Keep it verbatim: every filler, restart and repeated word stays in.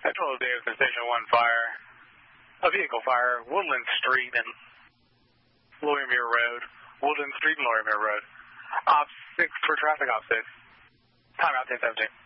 Central Davidson Station one fire. A vehicle fire, Woodland Street and Laurier Road. Woodland Street and Laurier Road. Op six for traffic, Op six. Timeout ten seventeen.